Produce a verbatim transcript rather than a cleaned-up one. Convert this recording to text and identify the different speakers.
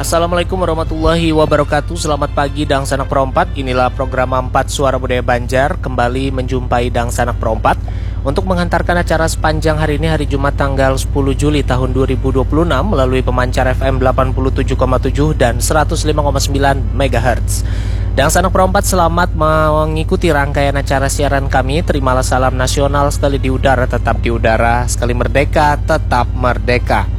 Speaker 1: Assalamualaikum warahmatullahi wabarakatuh. Selamat pagi Dang Sanak Perompat. Inilah program empat Suara Budaya Banjar kembali menjumpai Dang Sanak Perompat untuk menghantarkan acara sepanjang hari ini, hari Jumat tanggal sepuluh Juli tahun dua ribu dua puluh enam melalui pemancar F M delapan puluh tujuh koma tujuh dan seratus lima koma sembilan megahertz. Dang Sanak Perompat selamat mengikuti rangkaian acara siaran kami. Terimalah salam nasional, sekali di udara tetap di udara, sekali merdeka tetap merdeka.